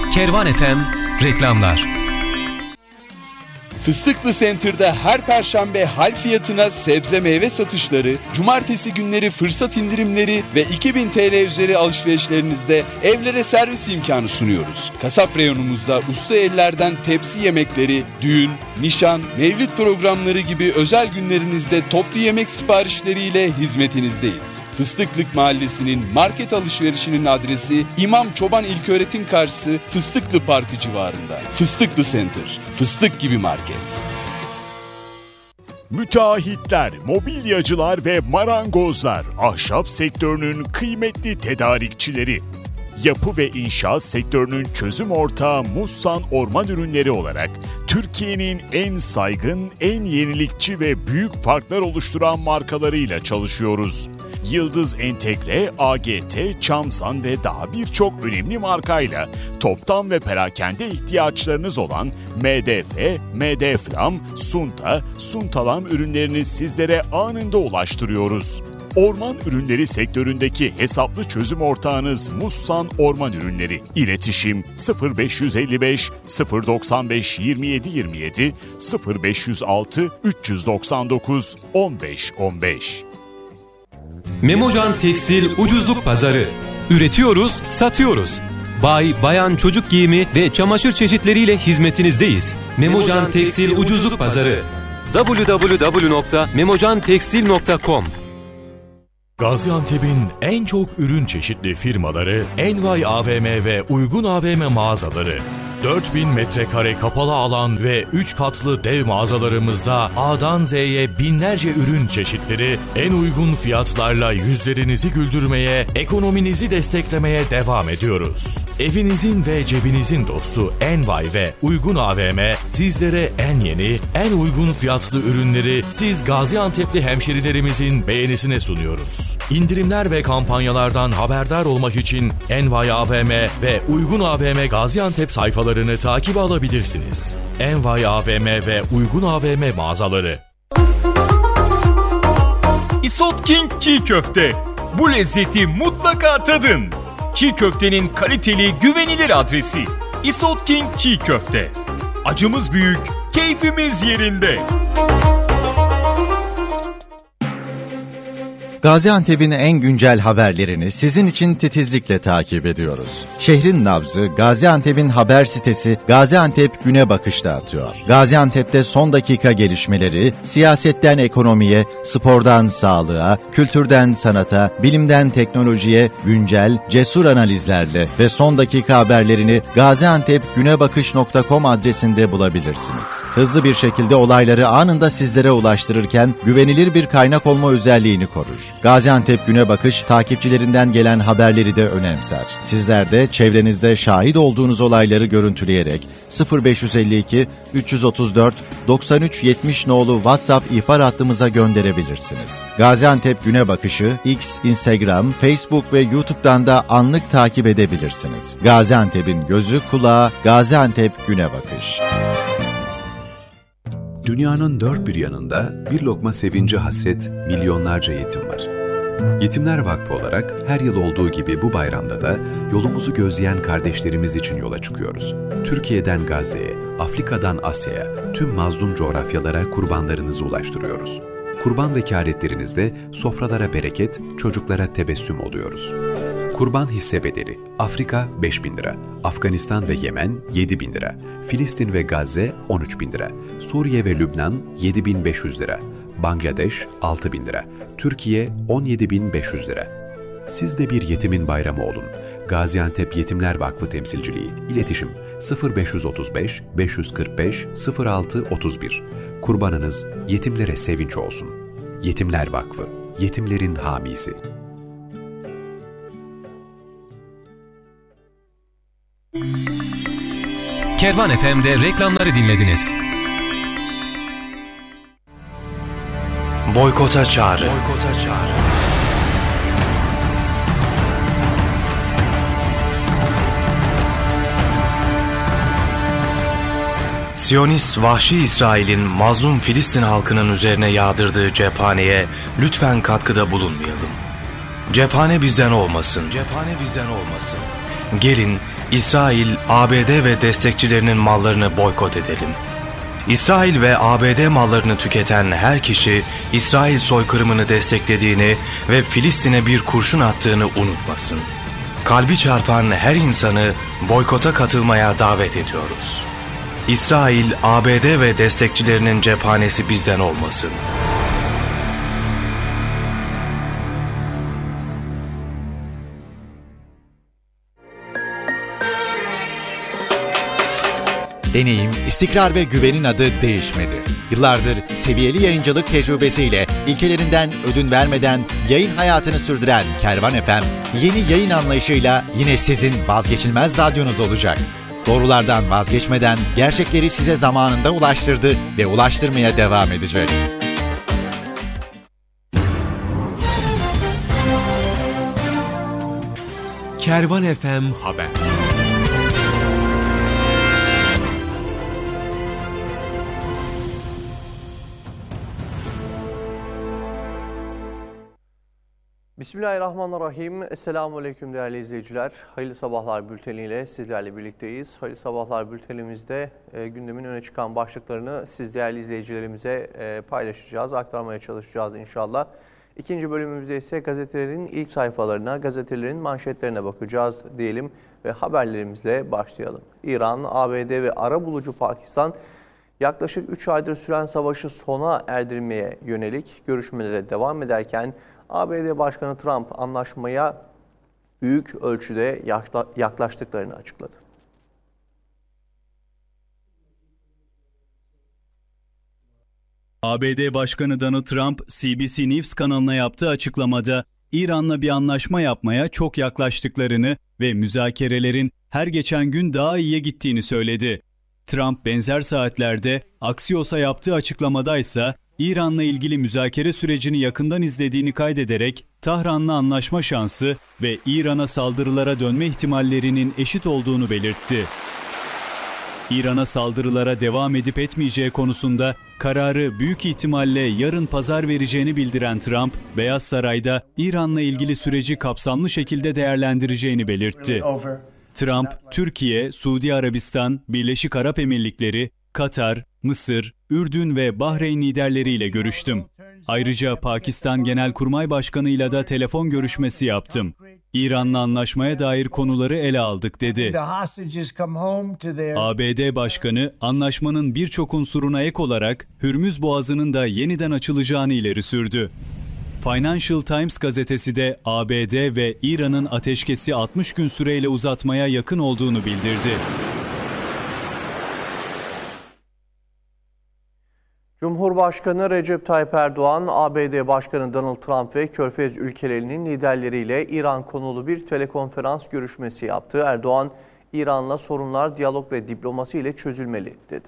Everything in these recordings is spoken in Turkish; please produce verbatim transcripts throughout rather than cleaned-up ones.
Kervan F M reklamlar. Fıstıklı Center'da her perşembe hal fiyatına sebze meyve satışları, cumartesi günleri fırsat indirimleri ve iki bin T L üzeri alışverişlerinizde evlere servis imkanı sunuyoruz. Kasap reyonumuzda usta ellerden tepsi yemekleri, düğün, nişan, mevlid programları gibi özel günlerinizde toplu yemek siparişleriyle hizmetinizdeyiz. Fıstıklık Mahallesi'nin market alışverişinin adresi İmam Çoban İlköğretim Karşısı Fıstıklı Parkı civarında. Fıstıklı Center, fıstık gibi market. Müteahhitler, mobilyacılar ve marangozlar ahşap sektörünün kıymetli tedarikçileri. Yapı ve inşaat sektörünün çözüm ortağı Mussan Orman Ürünleri olarak Türkiye'nin en saygın, en yenilikçi ve büyük farklar oluşturan markalarıyla çalışıyoruz. Yıldız Entegre, A G T, Çamsan ve daha birçok önemli markayla toptan ve perakende ihtiyaçlarınız olan M D F, M D Flam, Sunta, Suntalam ürünlerini sizlere anında ulaştırıyoruz. Orman ürünleri sektöründeki hesaplı çözüm ortağınız Mussan Orman Ürünleri. İletişim sıfır beş elli beş sıfır doksan beş yirmi yedi yirmi yedi sıfır beş yüz altı üç yüz doksan dokuz on beş on beş. Memocan Tekstil Ucuzluk Pazarı. Üretiyoruz, satıyoruz. Bay, bayan, çocuk giyimi ve çamaşır çeşitleriyle hizmetinizdeyiz. Memocan Tekstil Ucuzluk Pazarı. double-u double-u double-u nokta memocan tekstil nokta com. Gaziantep'in en çok ürün çeşitli firmaları Envay A V M ve Uygun A V M mağazaları. dört bin metrekare kapalı alan ve üç katlı dev mağazalarımızda A'dan Z'ye binlerce ürün çeşitleri en uygun fiyatlarla yüzlerinizi güldürmeye, ekonominizi desteklemeye devam ediyoruz. Evinizin ve cebinizin dostu Envay ve Uygun A V M sizlere en yeni, en uygun fiyatlı ürünleri siz Gaziantep'li hemşerilerimizin beğenisine sunuyoruz. İndirimler ve kampanyalardan haberdar olmak için Envay A V M ve Uygun A V M Gaziantep sayfaları takip alabilirsiniz. Envay A V M ve Uygun A V M mağazaları. Isot King Çiğ Köfte. Bu lezzeti mutlaka tadın. Çiğ köftenin kaliteli, güvenilir adresi. Isot King Çiğ Köfte. Acımız büyük, keyfimiz yerinde. Gaziantep'in en güncel haberlerini sizin için titizlikle takip ediyoruz. Şehrin nabzı Gaziantep'in haber sitesi Gaziantep Güne Bakış'ta atıyor. Gaziantep'te son dakika gelişmeleri, siyasetten ekonomiye, spordan sağlığa, kültürden sanata, bilimden teknolojiye güncel, cesur analizlerle ve son dakika haberlerini gaziantep güne bakış nokta com adresinde bulabilirsiniz. Hızlı bir şekilde olayları anında sizlere ulaştırırken güvenilir bir kaynak olma özelliğini korur. Gaziantep Güne Bakış, takipçilerinden gelen haberleri de önemser. Sizler de çevrenizde şahit olduğunuz olayları görüntüleyerek sıfır beş elli iki üç otuz dört doksan üç yetmiş nolu WhatsApp ihbar hattımıza gönderebilirsiniz. Gaziantep Güne Bakış'ı X, Instagram, Facebook ve YouTube'dan da anlık takip edebilirsiniz. Gaziantep'in gözü kulağı Gaziantep Güne Bakış. Dünyanın dört bir yanında bir lokma sevince hasret milyonlarca yetim var. Yetimler Vakfı olarak her yıl olduğu gibi bu bayramda da yolumuzu gözleyen kardeşlerimiz için yola çıkıyoruz. Türkiye'den Gazze'ye, Afrika'dan Asya'ya, tüm mazlum coğrafyalara kurbanlarınızı ulaştırıyoruz. Kurban vekaletlerinizde sofralara bereket, çocuklara tebessüm oluyoruz. Kurban hisse bedeli Afrika beş bin lira, Afganistan ve Yemen yedi bin lira, Filistin ve Gazze on üç bin lira, Suriye ve Lübnan yedi bin beş yüz lira, Bangladeş altı bin lira, Türkiye on yedi bin beş yüz lira. Siz de bir yetimin bayramı olun. Gaziantep Yetimler Vakfı Temsilciliği. İletişim sıfır beş otuz beş beş kırk beş sıfır altı otuz bir. Kurbanınız yetimlere sevinç olsun. Yetimler Vakfı, yetimlerin hamisi. Kervan F M'de reklamları dinlediniz. Boykota çağrı. Boykota çağrı. Siyonist vahşi İsrail'in mazlum Filistin halkının üzerine yağdırdığı cephaneye lütfen katkıda bulunmayalım. Cephane bizden olmasın. Cephane bizden olmasın. Gelin İsrail, A B D ve destekçilerinin mallarını boykot edelim. İsrail ve A B D mallarını tüketen her kişi, İsrail soykırımını desteklediğini ve Filistin'e bir kurşun attığını unutmasın. Kalbi çarpan her insanı boykota katılmaya davet ediyoruz. İsrail, A B D ve destekçilerinin cephanesi bizden olmasın. Deneyim, istikrar ve güvenin adı değişmedi. Yıllardır seviyeli yayıncılık tecrübesiyle ilkelerinden ödün vermeden yayın hayatını sürdüren Kervan F M, yeni yayın anlayışıyla yine sizin vazgeçilmez radyonuz olacak. Doğrulardan vazgeçmeden gerçekleri size zamanında ulaştırdı ve ulaştırmaya devam edecek. Kervan F M Haber. Bismillahirrahmanirrahim. Esselamu Aleyküm değerli izleyiciler. Hayırlı Sabahlar bülteniyle sizlerle birlikteyiz. Hayırlı Sabahlar bültenimizde e, gündemin öne çıkan başlıklarını siz değerli izleyicilerimize e, paylaşacağız, aktarmaya çalışacağız inşallah. İkinci bölümümüzde ise gazetelerin ilk sayfalarına, gazetelerin manşetlerine bakacağız diyelim ve haberlerimizle başlayalım. İran, A B D ve arabulucu Pakistan yaklaşık üç aydır süren savaşı sona erdirmeye yönelik görüşmelere devam ederken A B D Başkanı Trump anlaşmaya büyük ölçüde yaklaştıklarını açıkladı. A B D Başkanı Donald Trump, C B C News kanalına yaptığı açıklamada İran'la bir anlaşma yapmaya çok yaklaştıklarını ve müzakerelerin her geçen gün daha iyiye gittiğini söyledi. Trump benzer saatlerde Axios'a yaptığı açıklamada ise İran'la ilgili müzakere sürecini yakından izlediğini kaydederek Tahran'la anlaşma şansı ve İran'a saldırılara dönme ihtimallerinin eşit olduğunu belirtti. İran'a saldırılara devam edip etmeyeceği konusunda kararı büyük ihtimalle yarın pazar vereceğini bildiren Trump, Beyaz Saray'da İran'la ilgili süreci kapsamlı şekilde değerlendireceğini belirtti. Trump, Türkiye, Suudi Arabistan, Birleşik Arap Emirlikleri, Katar, Mısır, Ürdün ve Bahreyn liderleriyle görüştüm. Ayrıca Pakistan Genelkurmay Başkanı'yla da telefon görüşmesi yaptım. İran'la anlaşmaya dair konuları ele aldık dedi. A B D Başkanı anlaşmanın birçok unsuruna ek olarak Hürmüz Boğazı'nın da yeniden açılacağını ileri sürdü. Financial Times gazetesi de A B D ve İran'ın ateşkesi altmış gün süreyle uzatmaya yakın olduğunu bildirdi. Cumhurbaşkanı Recep Tayyip Erdoğan, A B D Başkanı Donald Trump ve Körfez ülkelerinin liderleriyle İran konulu bir telekonferans görüşmesi yaptı. Erdoğan, İran'la sorunlar diyalog ve diplomasi ile çözülmeli dedi.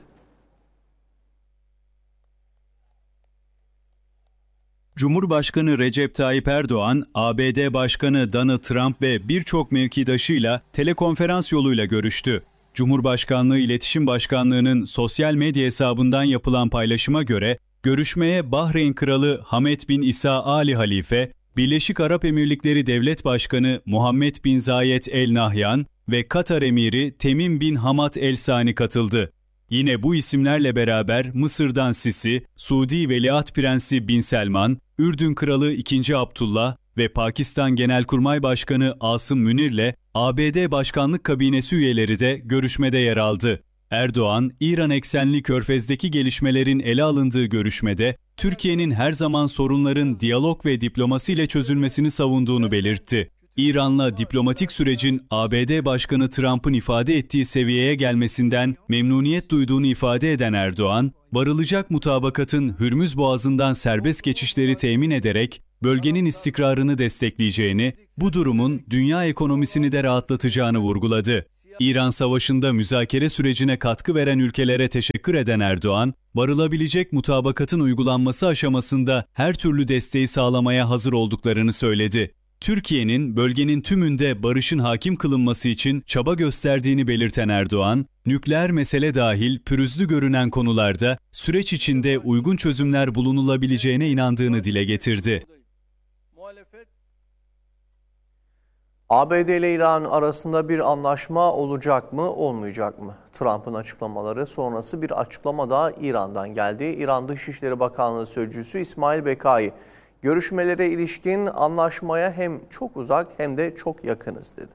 Cumhurbaşkanı Recep Tayyip Erdoğan, A B D Başkanı Donald Trump ve birçok mevkidaşıyla telekonferans yoluyla görüştü. Cumhurbaşkanlığı İletişim Başkanlığı'nın sosyal medya hesabından yapılan paylaşıma göre, görüşmeye Bahreyn Kralı Hamed bin İsa Ali Halife, Birleşik Arap Emirlikleri Devlet Başkanı Muhammed bin Zayed El Nahyan ve Katar Emiri Temim bin Hamad El Sani katıldı. Yine bu isimlerle beraber Mısır'dan Sisi, Suudi Veliaht Prensi Bin Selman, Ürdün Kralı ikinci. Abdullah ve Pakistan Genelkurmay Başkanı Asım Münir'le A B D Başkanlık Kabinesi üyeleri de görüşmede yer aldı. Erdoğan, İran eksenli Körfez'deki gelişmelerin ele alındığı görüşmede, Türkiye'nin her zaman sorunların diyalog ve diplomasiyle çözülmesini savunduğunu belirtti. İran'la diplomatik sürecin A B D Başkanı Trump'ın ifade ettiği seviyeye gelmesinden memnuniyet duyduğunu ifade eden Erdoğan, varılacak mutabakatın Hürmüz Boğazı'ndan serbest geçişleri temin ederek bölgenin istikrarını destekleyeceğini, bu durumun dünya ekonomisini de rahatlatacağını vurguladı. İran Savaşı'nda müzakere sürecine katkı veren ülkelere teşekkür eden Erdoğan, varılabilecek mutabakatın uygulanması aşamasında her türlü desteği sağlamaya hazır olduklarını söyledi. Türkiye'nin bölgenin tümünde barışın hakim kılınması için çaba gösterdiğini belirten Erdoğan, nükleer mesele dahil pürüzlü görünen konularda süreç içinde uygun çözümler bulunulabileceğine inandığını dile getirdi. A B D ile İran arasında bir anlaşma olacak mı, olmayacak mı? Trump'ın açıklamaları sonrası bir açıklama da İran'dan geldi. İran Dışişleri Bakanlığı Sözcüsü İsmail Bekai, görüşmelere ilişkin anlaşmaya hem çok uzak hem de çok yakınız dedi.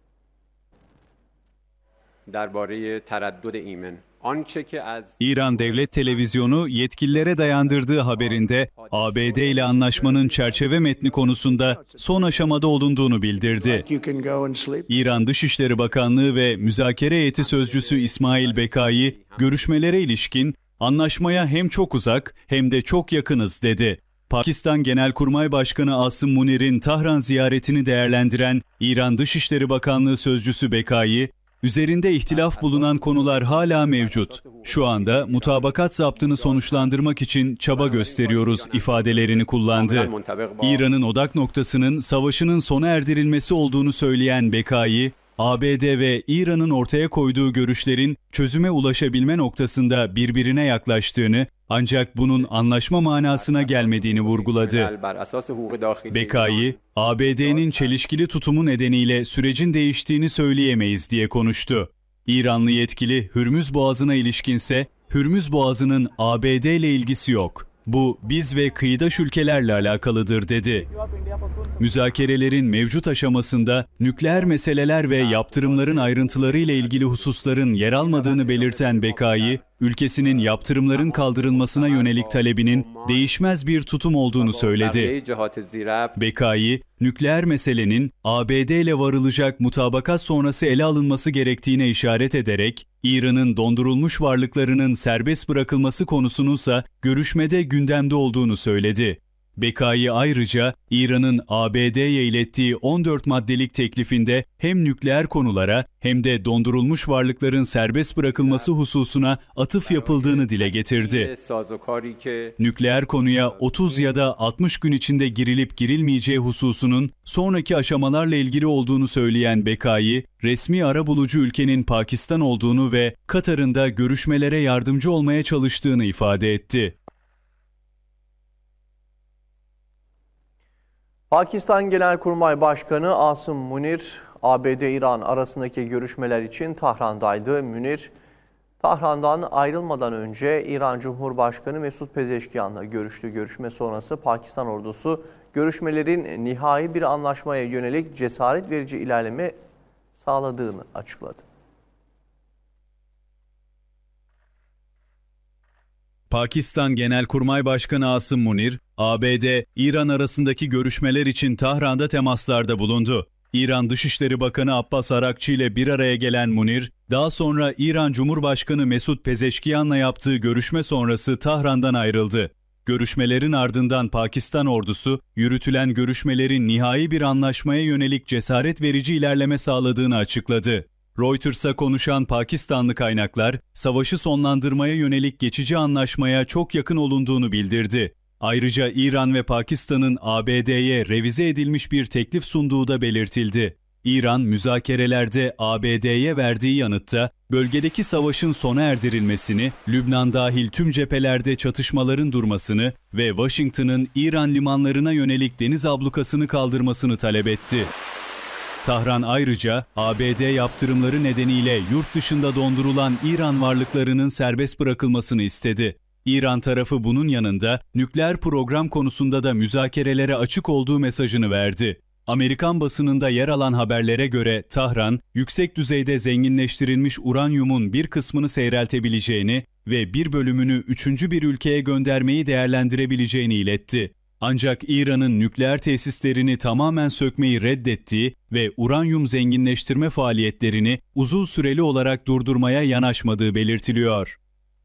İran Devlet Televizyonu yetkililere dayandırdığı haberinde A B D ile anlaşmanın çerçeve metni konusunda son aşamada olunduğunu bildirdi. İran Dışişleri Bakanlığı ve müzakere heyeti sözcüsü İsmail Bekai, görüşmelere ilişkin anlaşmaya hem çok uzak hem de çok yakınız dedi. Pakistan Genelkurmay Başkanı Asım Munir'in Tahran ziyaretini değerlendiren İran Dışişleri Bakanlığı sözcüsü Bekai, üzerinde ihtilaf bulunan konular hala mevcut. Şu anda mutabakat zaptını sonuçlandırmak için çaba gösteriyoruz ifadelerini kullandı. İran'ın odak noktasının savaşının sona erdirilmesi olduğunu söyleyen Bekai, A B D ve İran'ın ortaya koyduğu görüşlerin çözüme ulaşabilme noktasında birbirine yaklaştığını, ancak bunun anlaşma manasına gelmediğini vurguladı. Bekai, A B D'nin çelişkili tutumu nedeniyle sürecin değiştiğini söyleyemeyiz diye konuştu. İranlı yetkili Hürmüz Boğazı'na ilişkinse, Hürmüz Boğazı'nın A B D ile ilgisi yok. Bu biz ve kıyıdaş ülkelerle alakalıdır dedi. Müzakerelerin mevcut aşamasında nükleer meseleler ve yaptırımların ayrıntıları ile ilgili hususların yer almadığını belirten Bekai, ülkesinin yaptırımların kaldırılmasına yönelik talebinin değişmez bir tutum olduğunu söyledi. Bekai, nükleer meselenin A B D ile varılacak mutabakat sonrası ele alınması gerektiğine işaret ederek, İran'ın dondurulmuş varlıklarının serbest bırakılması konusununsa görüşmede gündemde olduğunu söyledi. Bekai ayrıca İran'ın A B D'ye ilettiği on dört maddelik teklifinde hem nükleer konulara hem de dondurulmuş varlıkların serbest bırakılması hususuna atıf yapıldığını dile getirdi. Nükleer konuya otuz ya da altmış gün içinde girilip girilmeyeceği hususunun sonraki aşamalarla ilgili olduğunu söyleyen Bekai, resmi arabulucu ülkenin Pakistan olduğunu ve Katar'ın da görüşmelere yardımcı olmaya çalıştığını ifade etti. Pakistan Genelkurmay Başkanı Asım Munir, A B D-İran arasındaki görüşmeler için Tahran'daydı. Munir, Tahran'dan ayrılmadan önce İran Cumhurbaşkanı Mesut Pezeşkiyan'la görüştü. Görüşme sonrası Pakistan ordusu görüşmelerin nihai bir anlaşmaya yönelik cesaret verici ilerleme sağladığını açıkladı. Pakistan Genelkurmay Başkanı Asım Munir, A B D-İran arasındaki görüşmeler için Tahran'da temaslarda bulundu. İran Dışişleri Bakanı Abbas Arakçı ile bir araya gelen Munir, daha sonra İran Cumhurbaşkanı Mesut Pezeşkiyan'la yaptığı görüşme sonrası Tahran'dan ayrıldı. Görüşmelerin ardından Pakistan ordusu, yürütülen görüşmelerin nihai bir anlaşmaya yönelik cesaret verici ilerleme sağladığını açıkladı. Reuters'a konuşan Pakistanlı kaynaklar, savaşı sonlandırmaya yönelik geçici anlaşmaya çok yakın olunduğunu bildirdi. Ayrıca İran ve Pakistan'ın A B D'ye revize edilmiş bir teklif sunduğu da belirtildi. İran, müzakerelerde A B D'ye verdiği yanıtta, bölgedeki savaşın sona erdirilmesini, Lübnan dahil tüm cephelerde çatışmaların durmasını ve Washington'ın İran limanlarına yönelik deniz ablukasını kaldırmasını talep etti. Tahran ayrıca A B D yaptırımları nedeniyle yurt dışında dondurulan İran varlıklarının serbest bırakılmasını istedi. İran tarafı bunun yanında nükleer program konusunda da müzakerelere açık olduğu mesajını verdi. Amerikan basınında yer alan haberlere göre Tahran, yüksek düzeyde zenginleştirilmiş uranyumun bir kısmını seyreltebileceğini ve bir bölümünü üçüncü bir ülkeye göndermeyi değerlendirebileceğini iletti. Ancak İran'ın nükleer tesislerini tamamen sökmeyi reddettiği ve uranyum zenginleştirme faaliyetlerini uzun süreli olarak durdurmaya yanaşmadığı belirtiliyor.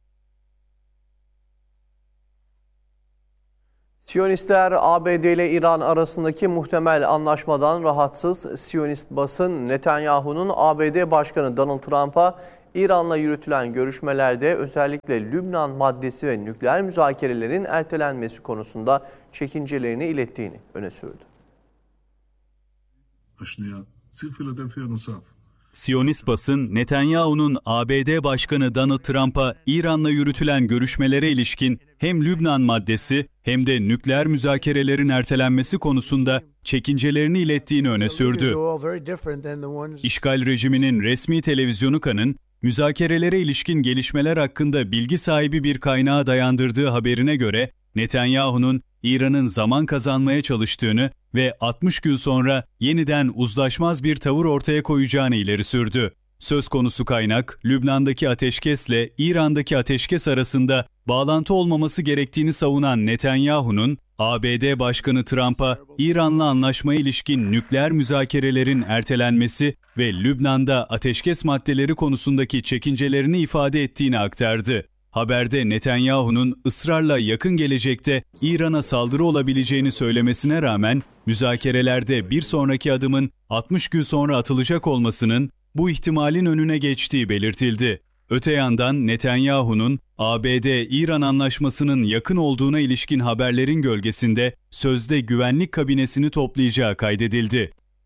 Siyonistler A B D ile İran arasındaki muhtemel anlaşmadan rahatsız. Siyonist basın Netanyahu'nun A B D Başkanı Donald Trump'a İran'la yürütülen görüşmelerde özellikle Lübnan maddesi ve nükleer müzakerelerin ertelenmesi konusunda çekincelerini ilettiğini öne sürdü. Siyonist basın, Netanyahu'nun A B D Başkanı Donald Trump'a İran'la yürütülen görüşmelere ilişkin hem Lübnan maddesi hem de nükleer müzakerelerin ertelenmesi konusunda çekincelerini ilettiğini öne sürdü. İşgal rejiminin resmi televizyonu Kan'ın, müzakerelere ilişkin gelişmeler hakkında bilgi sahibi bir kaynağa dayandırdığı haberine göre, Netanyahu'nun İran'ın zaman kazanmaya çalıştığını ve altmış gün sonra yeniden uzlaşmaz bir tavır ortaya koyacağını ileri sürdü. Söz konusu kaynak, Lübnan'daki ateşkesle İran'daki ateşkes arasında bağlantı olmaması gerektiğini savunan Netanyahu'nun, A B D Başkanı Trump'a İran'la anlaşmaya ilişkin nükleer müzakerelerin ertelenmesi ve Lübnan'da ateşkes maddeleri konusundaki çekincelerini ifade ettiğini aktardı. Haberde Netanyahu'nun ısrarla yakın gelecekte İran'a saldırı olabileceğini söylemesine rağmen müzakerelerde bir sonraki adımın altmış gün sonra atılacak olmasının bu ihtimalin önüne geçtiği belirtildi. Öte yandan Netanyahu'nun A B D-İran anlaşmasının yakın olduğuna ilişkin haberlerin gölgesinde sözde güvenlik kabinesini toplayacağı kaydedildi.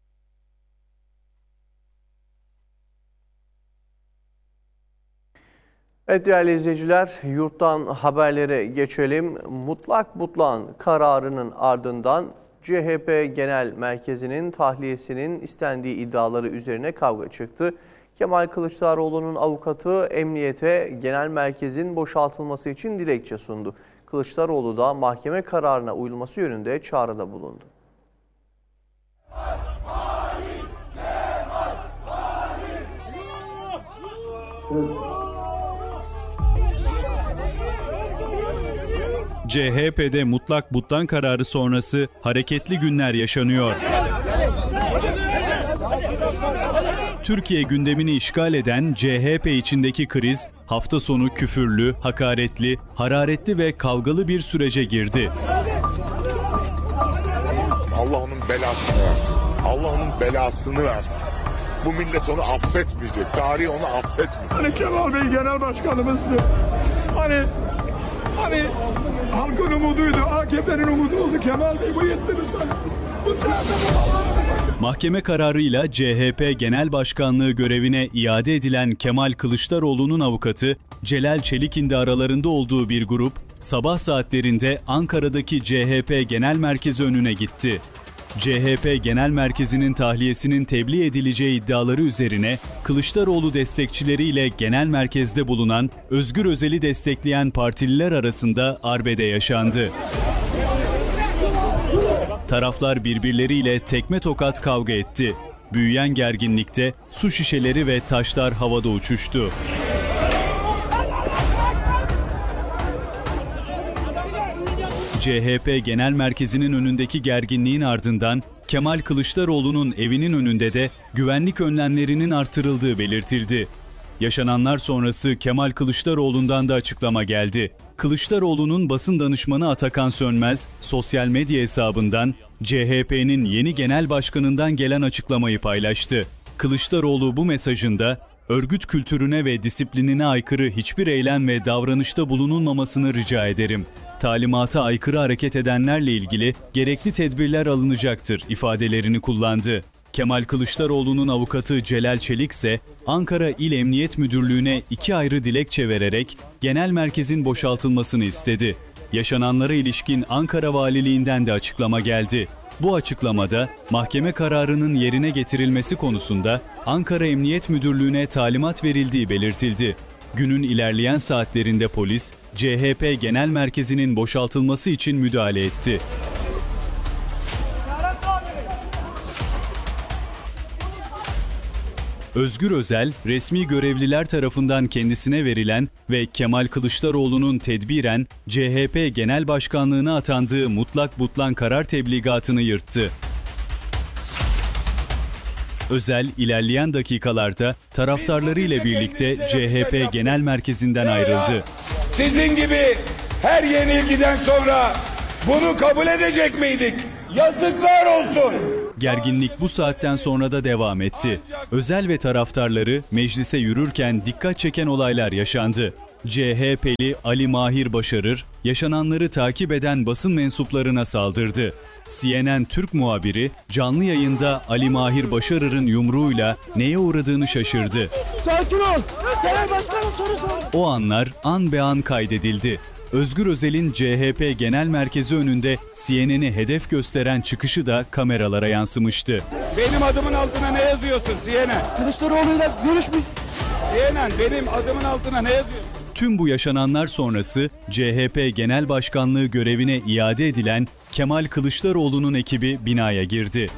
Evet değerli izleyiciler, yurttan haberlere geçelim. Mutlak Butlan kararının ardından C H P Genel Merkezi'nin tahliyesinin istendiği iddiaları üzerine kavga çıktı. Kemal Kılıçdaroğlu'nun avukatı emniyete genel merkezin boşaltılması için dilekçe sundu. Kılıçdaroğlu da mahkeme kararına uyulması yönünde çağrıda bulundu. C H P'de mutlak butlan kararı sonrası hareketli günler yaşanıyor. Türkiye gündemini işgal eden C H P içindeki kriz hafta sonu küfürlü, hakaretli, hararetli ve kavgalı bir sürece girdi. Allah onun belasını versin. Allah onun belasını versin. Bu millet onu affetmeyecek. Tarih onu affetmeyecek. Hani Kemal Bey genel başkanımızdı. Hani hani halkın umuduydu. A K P'nin umudu oldu. Kemal Bey bu yetti mi sana? Bu Mahkeme kararıyla C H P Genel Başkanlığı görevine iade edilen Kemal Kılıçdaroğlu'nun avukatı Celal Çelik'in de aralarında olduğu bir grup sabah saatlerinde Ankara'daki C H P Genel Merkezi önüne gitti. C H P Genel Merkezi'nin tahliyesinin tebliğ edileceği iddiaları üzerine Kılıçdaroğlu destekçileriyle genel merkezde bulunan Özgür Özel'i destekleyen partililer arasında arbede yaşandı. Taraflar birbirleriyle tekme tokat kavga etti. Büyüyen gerginlikte su şişeleri ve taşlar havada uçuştu. C H P Genel Merkezi'nin önündeki gerginliğin ardından Kemal Kılıçdaroğlu'nun evinin önünde de güvenlik önlemlerinin artırıldığı belirtildi. Yaşananlar sonrası Kemal Kılıçdaroğlu'ndan da açıklama geldi. Kılıçdaroğlu'nun basın danışmanı Atakan Sönmez, sosyal medya hesabından C H P'nin yeni genel başkanından gelen açıklamayı paylaştı. Kılıçdaroğlu bu mesajında, örgüt kültürüne ve disiplinine aykırı hiçbir eylem ve davranışta bulunulmamasını rica ederim. Talimata aykırı hareket edenlerle ilgili gerekli tedbirler alınacaktır ifadelerini kullandı. Kemal Kılıçdaroğlu'nun avukatı Celal Çelik ise Ankara İl Emniyet Müdürlüğü'ne iki ayrı dilekçe vererek genel merkezin boşaltılmasını istedi. Yaşananlara ilişkin Ankara Valiliğinden de açıklama geldi. Bu açıklamada mahkeme kararının yerine getirilmesi konusunda Ankara Emniyet Müdürlüğü'ne talimat verildiği belirtildi. Günün ilerleyen saatlerinde polis, C H P Genel Merkezi'nin boşaltılması için müdahale etti. Özgür Özel, resmi görevliler tarafından kendisine verilen ve Kemal Kılıçdaroğlu'nun tedbiren C H P Genel Başkanlığı'na atandığı mutlak butlan karar tebligatını yırttı. Özel, ilerleyen dakikalarda taraftarlarıyla birlikte C H P Genel Merkezi'nden ayrıldı. Sizin gibi her yenilgiden sonra bunu kabul edecek miydik? Yazıklar olsun. Gerginlik bu saatten sonra da devam etti. Özel ve taraftarları meclise yürürken dikkat çeken olaylar yaşandı. C H P'li Ali Mahir Başarır, yaşananları takip eden basın mensuplarına saldırdı. C N N Türk muhabiri canlı yayında Ali Mahir Başarır'ın yumruğuyla neye uğradığını şaşırdı. Sakin ol. Genel başkanım soru sor. O anlar an be an kaydedildi. Özgür Özel'in C H P Genel Merkezi önünde C N N'i hedef gösteren çıkışı da kameralara yansımıştı. Benim adımın altına ne yazıyorsun C N N? Kılıçdaroğlu'yla görüşmüş. C N N benim adımın altına ne yazıyorsun? Tüm bu yaşananlar sonrası C H P Genel Başkanlığı görevine iade edilen Kemal Kılıçdaroğlu'nun ekibi binaya girdi.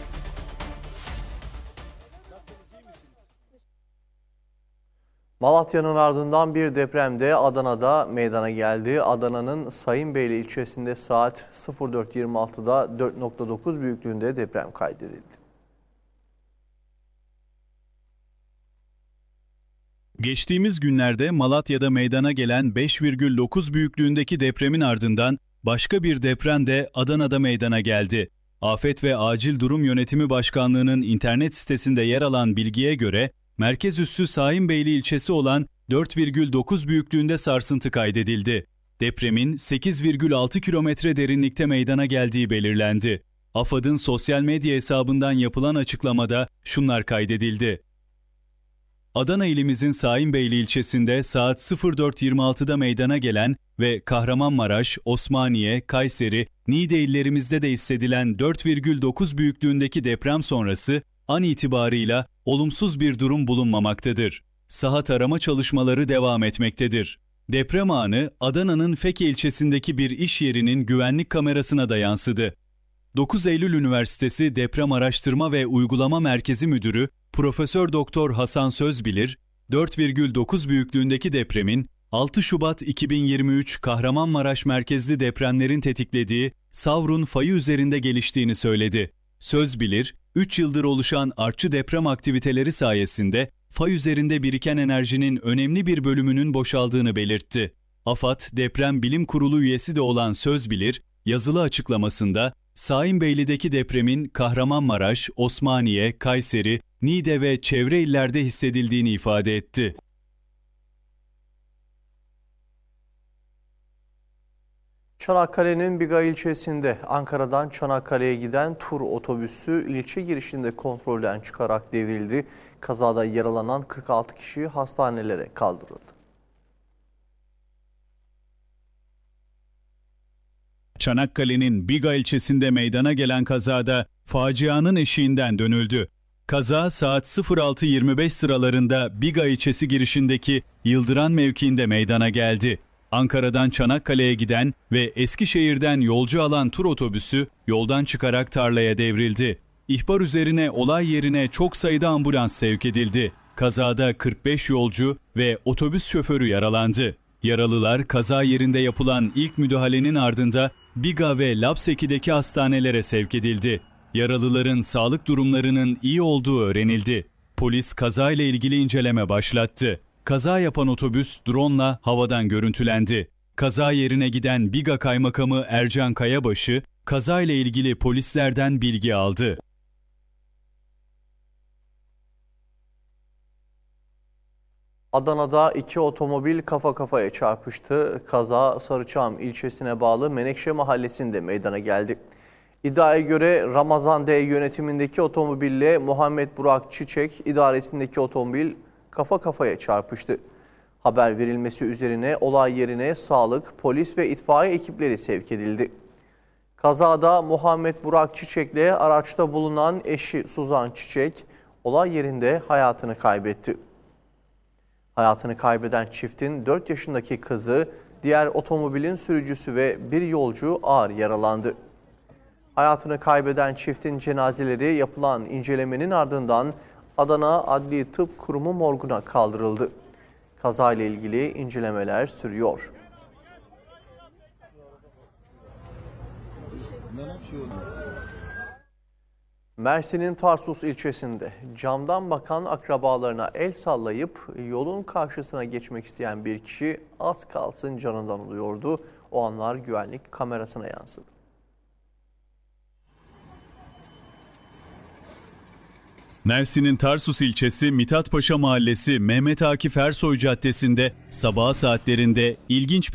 Malatya'nın ardından bir deprem de Adana'da meydana geldi. Adana'nın Sayınbeyli ilçesinde saat sıfır dört yirmi altıda dört nokta dokuz büyüklüğünde deprem kaydedildi. Geçtiğimiz günlerde Malatya'da meydana gelen beş virgül dokuz büyüklüğündeki depremin ardından başka bir deprem de Adana'da meydana geldi. Afet ve Acil Durum Yönetimi Başkanlığı'nın internet sitesinde yer alan bilgiye göre merkez üssü Sayınbeyli ilçesi olan dört virgül dokuz büyüklüğünde sarsıntı kaydedildi. Depremin sekiz virgül altı kilometre derinlikte meydana geldiği belirlendi. AFAD'ın sosyal medya hesabından yapılan açıklamada şunlar kaydedildi. Adana ilimizin Sayınbeyli ilçesinde saat sıfır dört yirmi altıda meydana gelen ve Kahramanmaraş, Osmaniye, Kayseri, Niğde illerimizde de hissedilen dört virgül dokuz büyüklüğündeki deprem sonrası an itibarıyla olumsuz bir durum bulunmamaktadır. Saha tarama çalışmaları devam etmektedir. Deprem anı Adana'nın Feke ilçesindeki bir iş yerinin güvenlik kamerasına da yansıdı. dokuz Eylül Üniversitesi Deprem Araştırma ve Uygulama Merkezi Müdürü Profesör Doktor Hasan Sözbilir, dört virgül dokuz büyüklüğündeki depremin altı Şubat iki bin yirmi üç Kahramanmaraş merkezli depremlerin tetiklediği Savrun fayı üzerinde geliştiğini söyledi. Sözbilir, üç yıldır oluşan artçı deprem aktiviteleri sayesinde fay üzerinde biriken enerjinin önemli bir bölümünün boşaldığını belirtti. AFAD Deprem Bilim Kurulu üyesi de olan Sözbilir, yazılı açıklamasında Sayınbeyli'deki depremin Kahramanmaraş, Osmaniye, Kayseri, Niğde ve çevre illerde hissedildiğini ifade etti. Çanakkale'nin Biga ilçesinde Ankara'dan Çanakkale'ye giden tur otobüsü ilçe girişinde kontrolden çıkarak devrildi. Kazada yaralanan kırk altı kişi hastanelere kaldırıldı. Çanakkale'nin Biga ilçesinde meydana gelen kazada facianın eşiğinden dönüldü. Kaza saat sıfır altı yirmi beş sıralarında Biga ilçesi girişindeki Yıldıran mevkiinde meydana geldi. Ankara'dan Çanakkale'ye giden ve Eskişehir'den yolcu alan tur otobüsü yoldan çıkarak tarlaya devrildi. İhbar üzerine olay yerine çok sayıda ambulans sevk edildi. Kazada kırk beş yolcu ve otobüs şoförü yaralandı. Yaralılar kaza yerinde yapılan ilk müdahalenin ardında Biga ve Lapseki'deki hastanelere sevk edildi. Yaralıların sağlık durumlarının iyi olduğu öğrenildi. Polis kazayla ilgili inceleme başlattı. Kaza yapan otobüs drone'la havadan görüntülendi. Kaza yerine giden Biga Kaymakamı Ercan Kayabaşı, kazayla ilgili polislerden bilgi aldı. Adana'da iki otomobil kafa kafaya çarpıştı. Kaza Sarıçam ilçesine bağlı Menekşe mahallesinde meydana geldi. İddiaya göre Ramazan D yönetimindeki otomobille Muhammed Burak Çiçek idaresindeki otomobil kafa kafaya çarpıştı. Haber verilmesi üzerine olay yerine sağlık, polis ve itfaiye ekipleri sevk edildi. Kazada Muhammed Burak Çiçek'le araçta bulunan eşi Suzan Çiçek olay yerinde hayatını kaybetti. Hayatını kaybeden çiftin dört yaşındaki kızı, diğer otomobilin sürücüsü ve bir yolcu ağır yaralandı. Hayatını kaybeden çiftin cenazeleri yapılan incelemenin ardından Adana Adli Tıp Kurumu morguna kaldırıldı. Kazayla ilgili incelemeler sürüyor. Mersin'in Tarsus ilçesinde camdan bakan akrabalarına el sallayıp yolun karşısına geçmek isteyen bir kişi az kalsın canından oluyordu. O anlar güvenlik kamerasına yansıdı. Mersin'in Tarsus ilçesi Mithatpaşa Mahallesi Mehmet Akif Ersoy Caddesi'nde sabah saatlerinde ilginç bir